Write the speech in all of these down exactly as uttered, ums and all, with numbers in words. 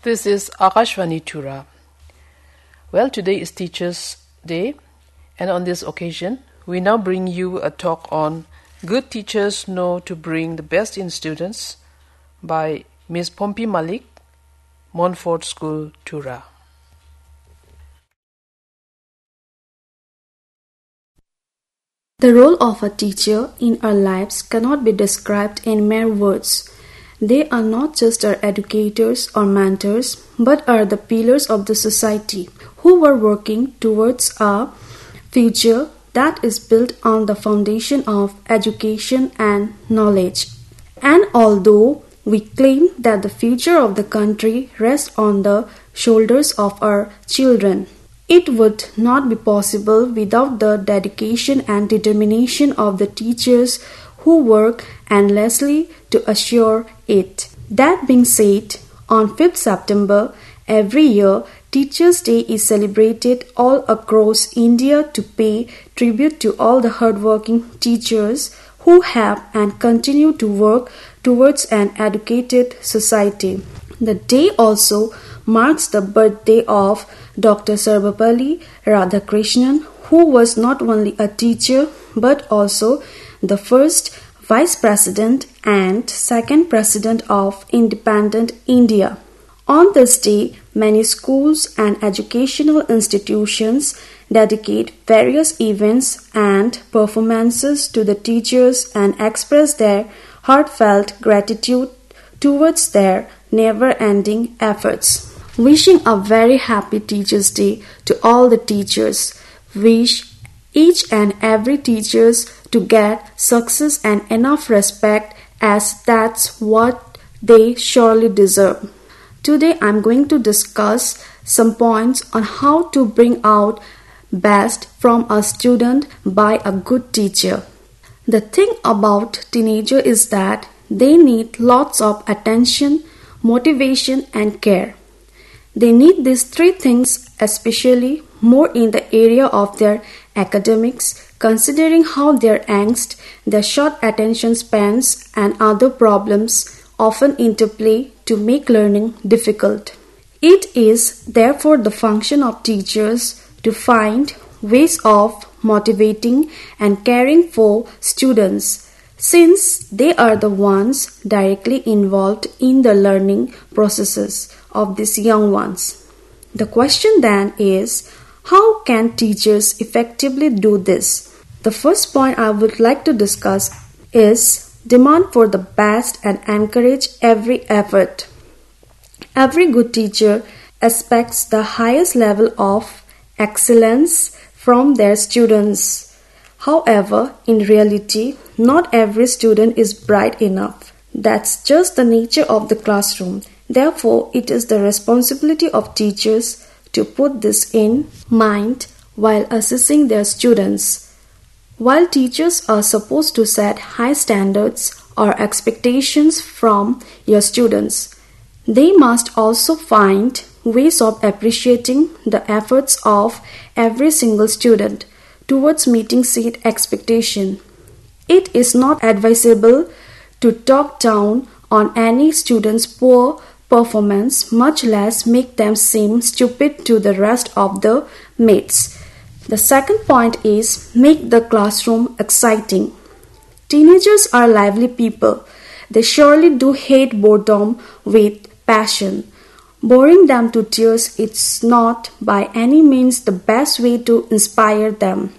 This is Akashvani Tura. Well, today is Teachers' Day, and on this occasion, we now bring you a talk on Good Teachers Know to Bring the Best in Students by Miss Pompi Malik, Montfort School, Tura. The role of a teacher in our lives cannot be described in mere words. They are not just our educators or mentors, but are the pillars of the society who are working towards a future that is built on the foundation of education and knowledge. And although we claim that the future of the country rests on the shoulders of our children, it would not be possible without the dedication and determination of the teachers who work endlessly to assure it. That being said, on fifth September every year, Teachers' Day is celebrated all across India to pay tribute to all the hardworking teachers who have and continue to work towards an educated society. The day also marks the birthday of Doctor Sarvepalli Radhakrishnan, who was not only a teacher but also the first Vice President and second President of independent India. On this day, many schools and educational institutions dedicate various events and performances to the teachers and express their heartfelt gratitude towards their never-ending efforts. Wishing a very happy Teachers' Day to all the teachers. Wish each and every teachers to get success and enough respect, as that's what they surely deserve. Today I'm going to discuss some points on how to bring out best from a student by a good teacher. The thing about teenager is that they need lots of attention, motivation and care. They need these three things especially more in the area of their academics, considering how their angst, their short attention spans and other problems often interplay to make learning difficult. It is therefore the function of teachers to find ways of motivating and caring for students, since they are the ones directly involved in the learning processes of these young ones. The question then is, how can teachers effectively do this? The first point I would like to discuss is demand for the best and encourage every effort. Every good teacher expects the highest level of excellence from their students. However, in reality, not every student is bright enough. That's just the nature of the classroom. Therefore, it is the responsibility of teachers to put this in mind while assessing their students. While teachers are supposed to set high standards or expectations from your students, they must also find ways of appreciating the efforts of every single student towards meeting said expectation. It is not advisable to talk down on any student's poor performance, much less make them seem stupid to the rest of the mates. The second point is make the classroom exciting. Teenagers are lively people. They surely do hate boredom with passion. Boring them to tears is not by any means the best way to inspire them.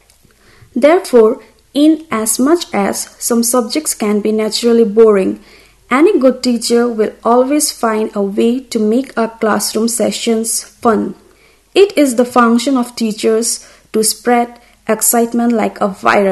Therefore, in as much as some subjects can be naturally boring, any good teacher will always find a way to make our classroom sessions fun. It is the function of teachers to spread excitement like a virus.